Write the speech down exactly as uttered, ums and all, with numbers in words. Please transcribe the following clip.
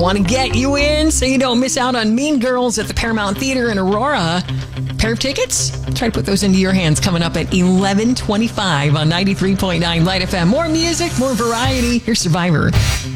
want to get you in so you don't miss out on Mean Girls at the Paramount Theater in Aurora. Pair of tickets? Try to put those into your hands coming up at eleven twenty-five on ninety-three point nine Light F M. More music, more variety. Here's Survivor.